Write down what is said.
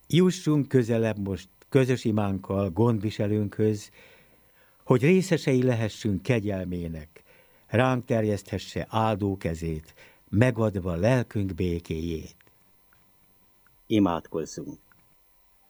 Jussunk közelebb most közös imánkkal gondviselőnkhöz, hogy részesei lehessünk kegyelmének, ránk terjeszthesse áldó kezét, megadva lelkünk békéjét. Imádkozzunk!